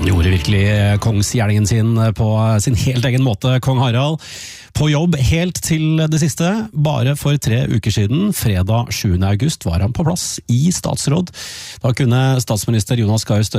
Gjorde virkelig kongsgjerningen sin på sin helt egen måte, kong Harald. På jobb helt til det siste. Bare for 3 uker siden, fredag 7. august, var han på plass i statsråd. Da kunne statsminister Jonas Gahr Støre